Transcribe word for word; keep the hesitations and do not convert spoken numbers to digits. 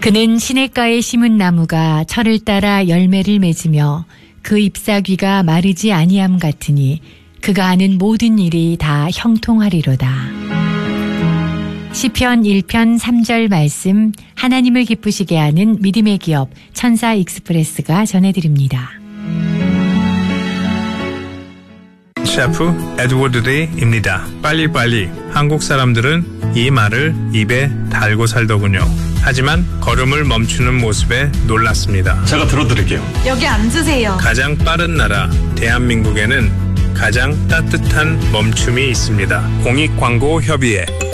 그는 시냇가에 심은 나무가 철을 따라 열매를 맺으며 그 잎사귀가 마르지 아니함 같으니 그가 하는 모든 일이 다 형통하리로다. 시편 일 편 삼 절 말씀, 하나님을 기쁘시게 하는 믿음의 기업 천사 익스프레스가 전해드립니다. 셰프 에드워드 데이입니다. 빨리빨리. 한국 사람들은 이 말을 입에 달고 살더군요. 하지만 걸음을 멈추는 모습에 놀랐습니다. 제가 들어드릴게요. 여기 앉으세요. 가장 빠른 나라 대한민국에는 가장 따뜻한 멈춤이 있습니다. 공익광고협의회